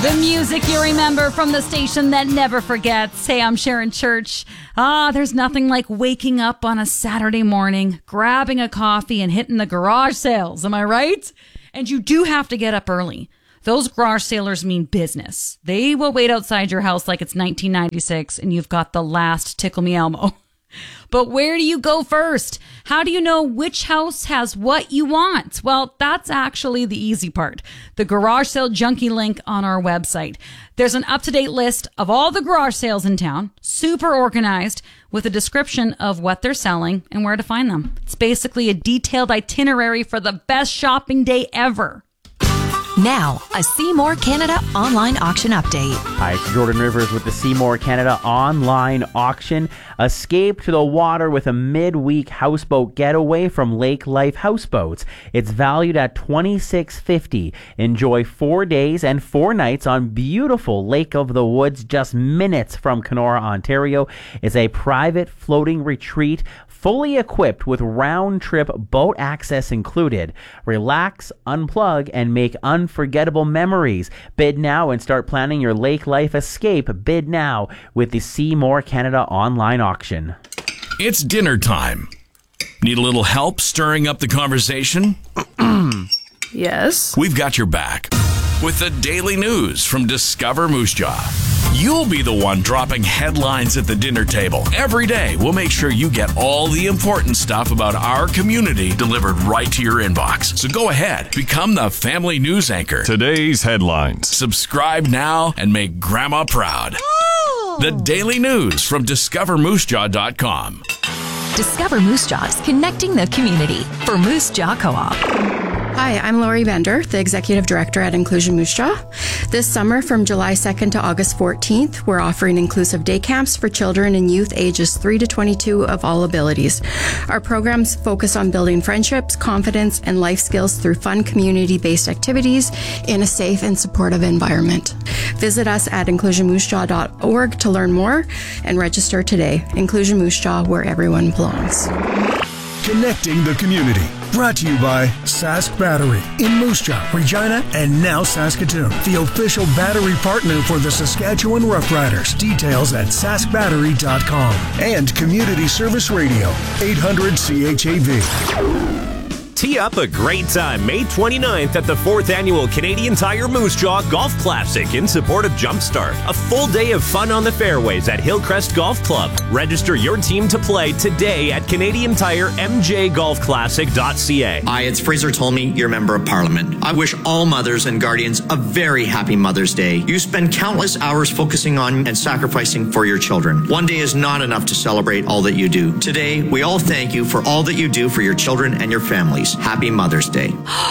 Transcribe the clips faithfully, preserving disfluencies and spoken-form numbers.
The music you remember from the station that never forgets. Hey, I'm Sharon Church. Ah, there's nothing like waking up on a Saturday morning, grabbing a coffee and hitting the garage sales. Am I right? And you do have to get up early. Those garage sailors mean business. They will wait outside your house like it's nineteen ninety-six and you've got the last Tickle Me Elmo. But where do you go first? How do you know which house has what you want? Well, that's actually the easy part. The Garage Sale Junkie link on our website. There's an up-to-date list of all the garage sales in town, super organized, with a description of what they're selling and where to find them. It's basically a detailed itinerary for the best shopping day ever. Now, a Seymour Canada online auction update. Hi, it's Jordan Rivers with the Seymour Canada online auction. Escape to the water with a midweek houseboat getaway from Lake Life Houseboats. It's valued at twenty-six fifty. Enjoy four days and four nights on beautiful Lake of the Woods, just minutes from Kenora, Ontario. It's a private floating retreat, fully equipped with round-trip boat access included. Relax, unplug, and make unforgettable memories. Bid now and start planning your lake life escape. Bid now with the Seymour Canada online auction. It's dinner time. Need a little help stirring up the conversation? Yes. We've got your back with the daily news from Discover Moose Jaw. You'll be the one dropping headlines at the dinner table. Every day, we'll make sure you get all the important stuff about our community delivered right to your inbox. So go ahead, become the family news anchor. Today's headlines. Subscribe now and make Grandma proud. Ooh. The daily news from discover moose jaw dot com. Discover Moose Jaws, connecting the community for Moose Jaw Co-op. Hi, I'm Lori Bender, the Executive Director at Inclusion Moose Jaw. This summer, from July second to August fourteenth, we're offering inclusive day camps for children and youth ages three to twenty-two of all abilities. Our programs focus on building friendships, confidence, and life skills through fun community-based activities in a safe and supportive environment. Visit us at inclusion moose jaw dot org to learn more and register today. Inclusion Moose Jaw, where everyone belongs. Connecting the community. Brought to you by Sask Battery in Moose Jaw, Regina, and now Saskatoon. The official battery partner for the Saskatchewan Rough Riders. Details at sask battery dot com. And Community Service Radio, eight hundred C H A V. Tee up a great time May twenty-ninth at the fourth Annual Canadian Tire Moose Jaw Golf Classic in support of Jumpstart. A full day of fun on the fairways at Hillcrest Golf Club. Register your team to play today at Canadian Tire M J Golf Classic dot C A. Hi, it's Fraser Tolmie, your Member of Parliament. I wish all mothers and guardians a very happy Mother's Day. You spend countless hours focusing on and sacrificing for your children. One day is not enough to celebrate all that you do. Today, we all thank you for all that you do for your children and your families. Happy Mother's Day.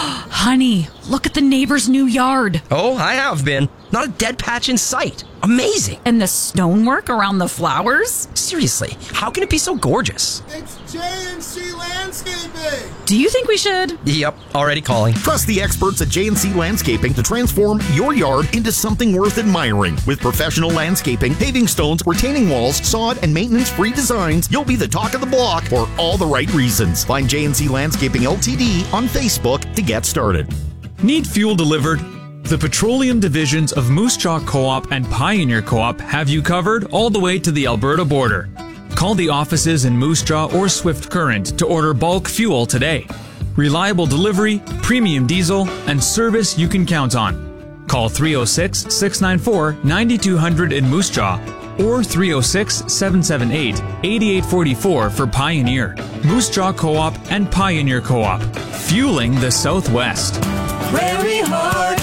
Honey, look at the neighbor's new yard. Oh, I have been. Not a dead patch in sight. Amazing. And the stonework around the flowers? Seriously, how can it be so gorgeous? It's J and C Landscaping. Do you think we should? Yep, already calling. Trust the experts at J and C Landscaping to transform your yard into something worth admiring. With professional landscaping, paving stones, retaining walls, sod, and maintenance-free designs, you'll be the talk of the block for all the right reasons. Find J and C Landscaping L T D on Facebook to get started. Need fuel delivered? The petroleum divisions of Moose Jaw Co-op and Pioneer Co-op have you covered all the way to the Alberta border. Call the offices in Moose Jaw or Swift Current to order bulk fuel today. Reliable delivery, premium diesel, and service you can count on. Call three oh six, six nine four, nine two hundred in Moose Jaw or three oh six, seven seven eight, eight eight four four for Pioneer. Moose Jaw Co-op and Pioneer Co-op, fueling the Southwest. Prairie Heart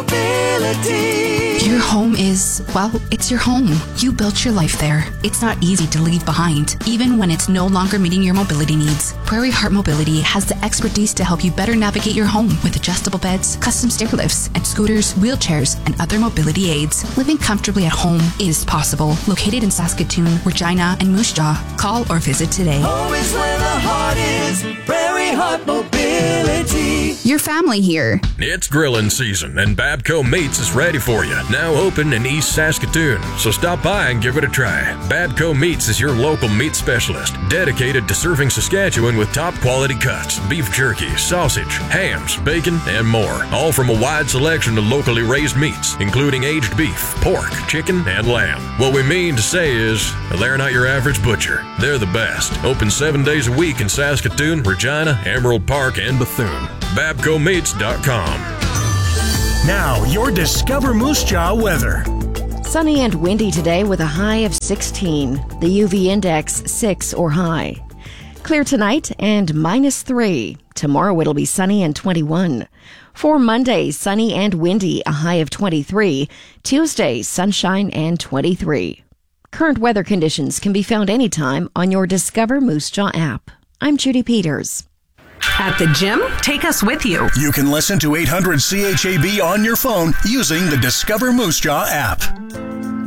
Mobility. Your home is, well, it's your home. You built your life there. It's not easy to leave behind, even when it's no longer meeting your mobility needs. Prairie Heart Mobility has the expertise to help you better navigate your home with adjustable beds, custom stair lifts, and scooters, wheelchairs, and other mobility aids. Living comfortably at home is possible. Located in Saskatoon, Regina, and Moose Jaw. Call or visit today. Home is where the heart is. Prairie Heart Mobility. Your family here. It's grilling season, and Babco Meats is ready for you. Now open in East Saskatoon, so stop by and give it a try. Babco Meats is your local meat specialist, dedicated to serving Saskatchewan with top quality cuts, beef jerky, sausage, hams, bacon, and more, all from a wide selection of locally raised meats, including aged beef, pork, chicken, and lamb. What we mean to say is, they're not your average butcher. They're the best. Open seven days a week in Saskatoon, Regina, Emerald Park, and Bethune. Babco Meats dot com. Now, your Discover Moose Jaw weather. Sunny and windy today with a high of sixteen. The U V index six or high. Clear tonight and minus three. Tomorrow it'll be sunny and twenty-one. For Monday, sunny and windy, a high of twenty-three. Tuesday, sunshine and twenty-three. Current weather conditions can be found anytime on your Discover Moose Jaw app. I'm Judy Peters. At the gym, take us with you. You can listen to eight hundred C H A B on your phone using the Discover Moose Jaw app.